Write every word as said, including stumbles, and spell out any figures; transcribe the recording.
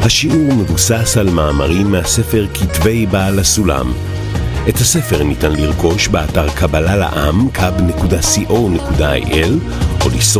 השיעור מבוסס על מאמרים מהספר כתבי בעל הסולם. את הספר ניתן לרכוש באתר קבלה לעם קאב נקודה סי או נקודה איי אל או לסרוק